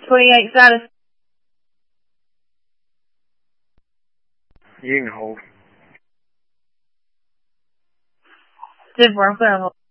28 status. You can hold. 10-4, I'm clear on hold.